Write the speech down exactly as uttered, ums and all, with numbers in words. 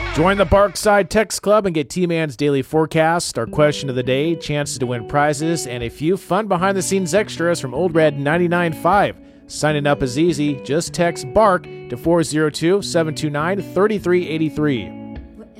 Join the Barkside Text Club and get T-Man's daily forecast, our question of the day, chances to win prizes, and a few fun behind-the-scenes extras from Old Red ninety-nine point five. Signing up is easy. Just text BARK to four zero two, seven two nine, three three eight three.